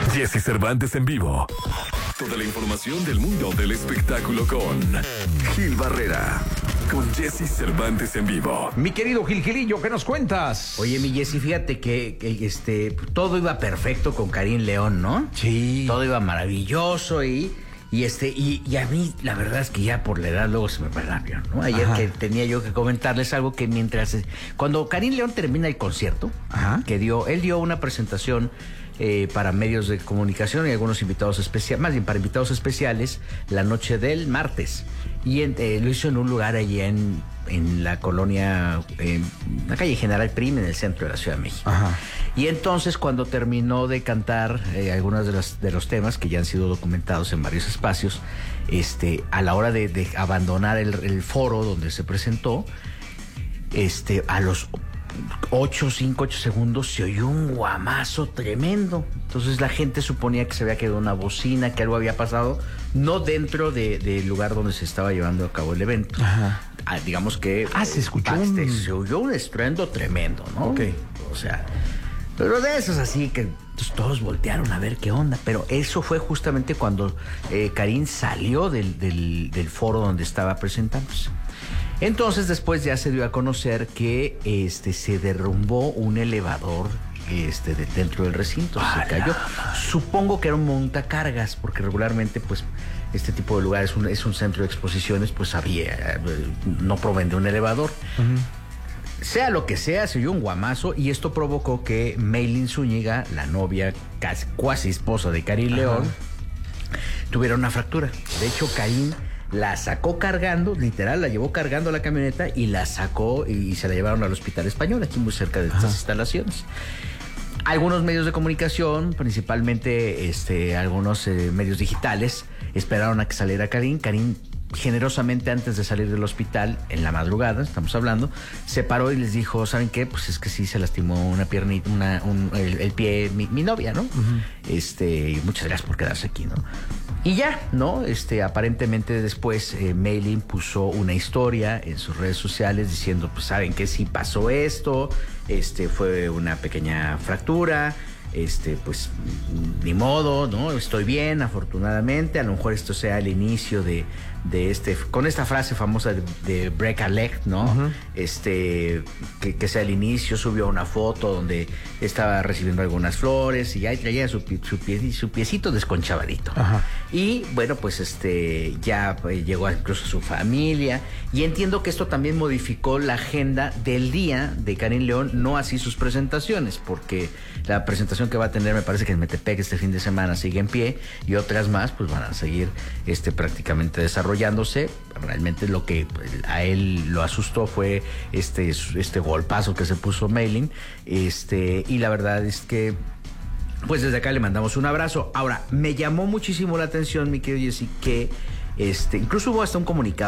Jesse Cervantes en vivo. Toda la información del mundo del espectáculo con Gil Barrera. Con Jesse Cervantes en vivo. Mi querido Gilillo, ¿qué nos cuentas? Oye, mi Jessy, fíjate que todo iba perfecto con Karim León, ¿no? Sí. Todo iba maravilloso y a mí la verdad es que ya por la edad luego se me va el avión, ¿no? Ayer que tenía yo que comentarles algo que cuando Karim León termina el concierto, él dio una presentación para medios de comunicación y algunos invitados especiales, más bien para invitados especiales, la noche del martes. Y lo hizo en un lugar allí en la colonia, la calle General Prim, en el centro de la Ciudad de México. Ajá. Y entonces, cuando terminó de cantar algunos de los temas que ya han sido documentados en varios espacios, a la hora de abandonar el foro donde se presentó, a los 8 segundos se oyó un guamazo tremendo. Entonces la gente suponía que se había quedado una bocina, que algo había pasado, no dentro del lugar donde se estaba llevando a cabo el evento. Ajá. Digamos que se escuchó se oyó un estruendo tremendo, ¿no? Ok. O sea, pero de esos así que todos voltearon a ver qué onda. Pero eso fue justamente cuando Karim salió del foro donde estaba presentándose. Entonces después ya se dio a conocer que se derrumbó un elevador dentro del recinto, se cayó. Supongo que era un montacargas, porque regularmente pues este tipo de lugares es un centro de exposiciones, pues no proveen de un elevador. Uh-huh. Sea lo que sea, se oyó un guamazo y esto provocó que Maylin Zúñiga, la novia cuasi esposa de Karim León, tuviera una fractura. De hecho, Karim la sacó cargando, literal, la llevó cargando a la camioneta y la sacó y se la llevaron al Hospital Español, aquí muy cerca de estas instalaciones. Algunos medios de comunicación, principalmente algunos medios digitales, esperaron a que saliera Karim. Karim, generosamente, antes de salir del hospital, en la madrugada, estamos hablando, se paró y les dijo, ¿saben qué? Pues es que sí se lastimó una piernita, el pie, mi novia, ¿no? Uh-huh. Y muchas gracias por quedarse aquí, ¿no? Y ya, ¿no? Aparentemente después Maylin puso una historia en sus redes sociales diciendo, pues saben que sí pasó esto, fue una pequeña fractura, pues ni modo, ¿no? Estoy bien, afortunadamente, a lo mejor esto sea el inicio de con esta frase famosa de break a leg, ¿no? Uh-huh. Que sea el inicio. Subió una foto donde estaba recibiendo algunas flores y ahí traía su piecito desconchavadito. Uh-huh. Y bueno, pues ya llegó incluso a su familia, y entiendo que esto también modificó la agenda del día de Karim León, no así sus presentaciones, porque la presentación que va a tener, me parece que en Metepec este fin de semana sigue en pie, y otras más pues van a seguir prácticamente desarrollándose. Realmente lo que a él lo asustó fue este golpazo que se puso Maylin, y la verdad es que pues desde acá le mandamos un abrazo. Ahora, me llamó muchísimo la atención, mi querido Jessy, que incluso hubo hasta un comunicado